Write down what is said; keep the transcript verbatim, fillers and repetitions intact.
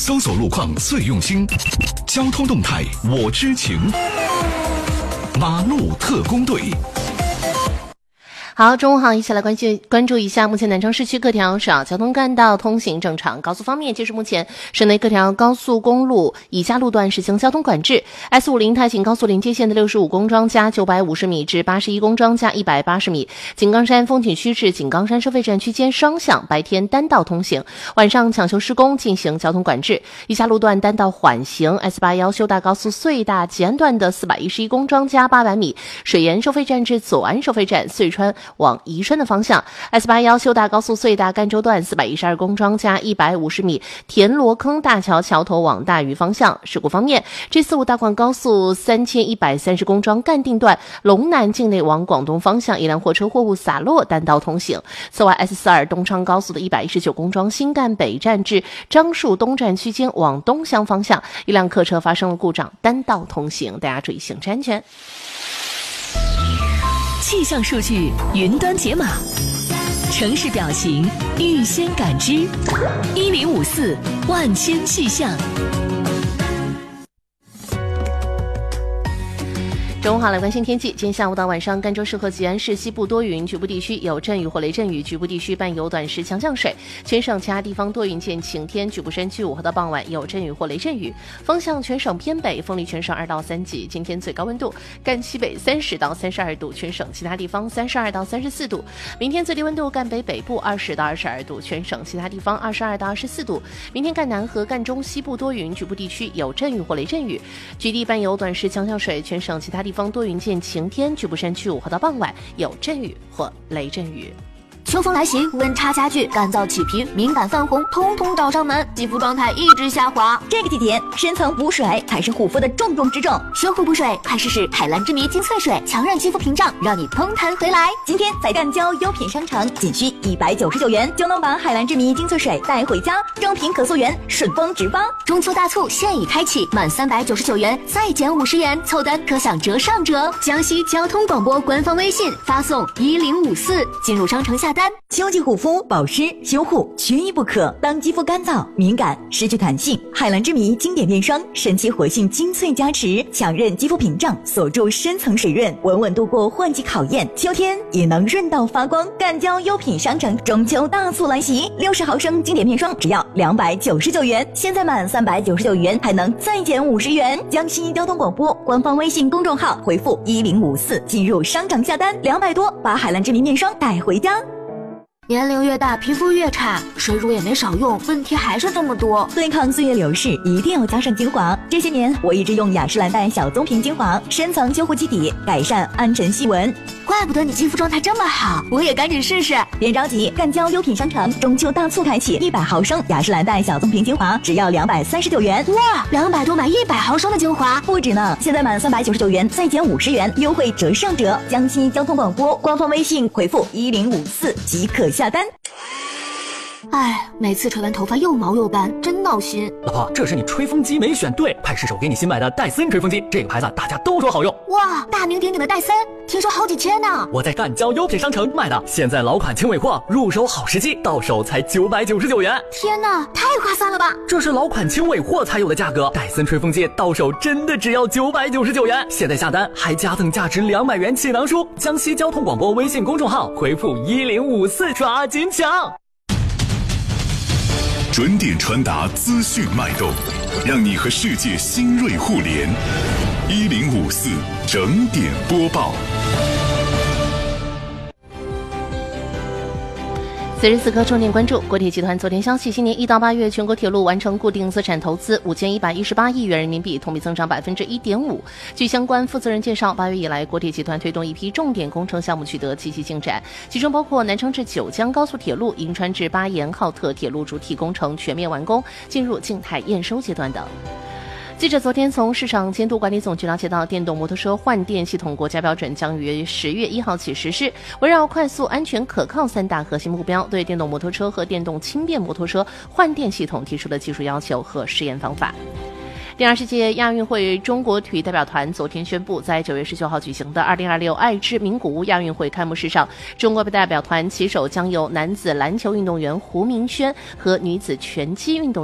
搜索路况最用心，交通动态我知情。马路特工队。 好，中午好，一起来关注关注一下目前南昌市区各条主要交通干道通行正常。高速方面，截至目前，省内各条高速公路以下路段实行交通管制。S 五十 太行高速连接线的六十五公庄加九百五十米至八十一公庄加一百八十米，井冈山风景区至井冈山收费站区间双向白天单道通行，晚上抢修施工进行交通管制。以下路段单道缓行 ：S 八十一 修大高速穗大吉安段的四百一十一公庄加八百米，水源收费站至左安收费站，遂川往宜川的方向 S 八十一 修大高速穗大赣州段四百一十二公庄加一百五十米，田螺坑大桥桥头往大屿方向。事故方面， G 四十五大广高速三千一百三十公庄赣定段龙南境内往广东方向，一辆货车货物洒落单道通行。此外 S 四十二 东昌高速的一百一十九公庄新干北站至樟树东站区间往东乡方向，一辆客车发生了故障，单道通行，大家注意行车安全。 气象数据云端解码，城市表情预先感知，一零五四万千气象。 中午好，来关心天气。今天下午到晚上，赣州市和吉安市西部多云，局部地区有阵雨或雷阵雨，局部地区伴有短时强降水。全省其他地方多云见晴天，局部山区午后到傍晚有阵雨或雷阵雨。风向全省偏北，风力全省二到三级。今天最高温度赣西北三十到三十二度，全省其他地方三十二到三十四度。明天最低温度赣北北部二十到二十二度，全省其他地方二十二到二十四度。明天赣南和赣中西部多云，局部地区有阵雨或雷阵雨，局地伴有短时强降水。全省其他地方多云见晴天，局部山区午后到傍晚有阵雨或雷阵雨。 秋风来袭，温差加剧，干燥起皮、敏感泛红，通通找上门，肌肤状态一直下滑。 这个季节，深层补水才是护肤的重中之重。 修护补水，快试试海蓝之谜精粹水，强韧肌肤屏障，让你嘭弹回来。 今天在赣胶优品商城，仅需一百九十九元就能把海蓝之谜精粹水带回家，正品可溯源，顺丰直发。 中秋大促现已开启，满三百九十九元再减五十元，凑单可享折上折。江西交通广播官方微信发送一零五四进入商城下单。 秋季护肤保湿修护缺一不可。当肌肤干燥敏感失去弹性，海蓝之谜经典面霜神奇活性精粹加持，强韧肌肤屏障，锁住深层水润，稳稳度过换季考验，秋天也能润到发光。赣胶优品商城中秋大促来袭，六十毫升经典面霜只要两百九十九元，现在满三百九十九元还能再减五十元。江西交通广播官方微信公众号回复一零五四进入商城下单，两百多把海蓝之谜面霜带回家。 年龄越大，皮肤越差，水乳也没少用，问题还是这么多。 对抗岁月流逝，一定要加上精华。这些年，我一直用雅诗兰黛小棕瓶精华，深层修护基底，改善暗沉细纹。 怪不得你肌肤状态这么好，我也赶紧试试。 别着急，赣胶优品商城中秋大促开启，一百毫升雅诗兰黛小棕瓶精华只要两百三十九元。 哇，两百多买一百毫升的精华， 不止呢！现在满三百九十九元再减五十元，优惠折上折。江西交通广播官方微信回复一零五四即可下单。 哎，每次吹完头发又毛又干，真闹心。 老婆，这是你吹风机没选对，快试试我给你新买的戴森吹风机，这个牌子大家都说好用。 哇，大名鼎鼎的戴森，听说好几千呢。 我在赣胶优品商城买的，现在老款轻尾货，入手好时机，到手才九百九十九元。 天哪，太划算了吧！ 这是老款轻尾货才有的价格，戴森吹风机到手真的只要九百九十九元。现在下单还加赠价值两百元气囊书。江西交通广播微信公众号回复一零五四，抓紧抢。 准点传达资讯脉动，让你和世界新锐互联。一零五四整点播报。 此时此刻重点关注国铁集团昨天消息，今年一到八月全国铁路完成固定资产投资五千一百一十八亿元人民币，同比增长百分之一点五。据相关负责人介绍，八月以来，国铁集团推动一批重点工程项目取得积极进展，其中包括南昌至九江高速铁路、银川至巴彦浩特铁路主体工程全面完工，进入静态验收阶段等。记者昨天从市场监督管理总局了解到，电动摩托车换电系统国家标准将于十月一号起实施，围绕快速、安全、可靠三大核心目标，对电动摩托车和电动轻便摩托车换电系统提出了技术要求和试验方法。第二十届亚运会中国体育代表团昨天宣布，在九月十九号举行的二零二六爱知名古屋亚运会开幕式上，中国代表团旗手将由男子篮球运动员胡明轩和女子拳击运动员